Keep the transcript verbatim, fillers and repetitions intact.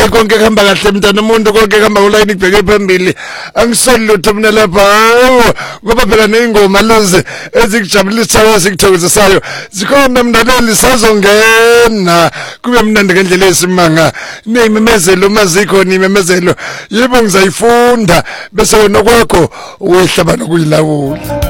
konke kuhamba kahle mntana umuntu konke kuhamba ulayini kubheke phambili angisoli lutho mina lapha ngoba phela neingoma lezi ezikujabulisa sikuthokozisayo zikhona mntaneli sazongena kube mnandi ngendlela esimanga nememezelo mazikho nimemezelo yebo ngizayifunda bese wena kwakho wehlaba nokuyilawula.